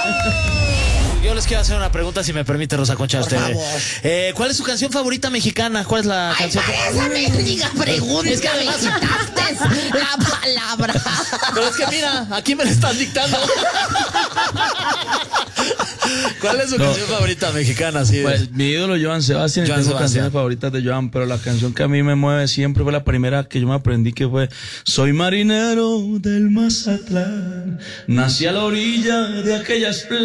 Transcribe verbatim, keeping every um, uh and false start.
Yo les quiero hacer una pregunta, si me permite, Rosa Concha. Por Usted. favor. Eh, ¿Cuál es su canción favorita mexicana? ¿Cuál es la Ay, canción? para esa mendiga pregunta Es que me además- quitaste la palabra. Pero es que mira, aquí me la estás dictando. ¿Cuál es su No. canción favorita mexicana? Sí, Pues mi ídolo Joan Sebastián, y Joan tengo Sebastián. canciones favoritas de Joan, pero la canción que a mí me mueve siempre fue la primera que yo me aprendí, que fue Soy marinero del Mazatlán, nací a la orilla de aquellas playas.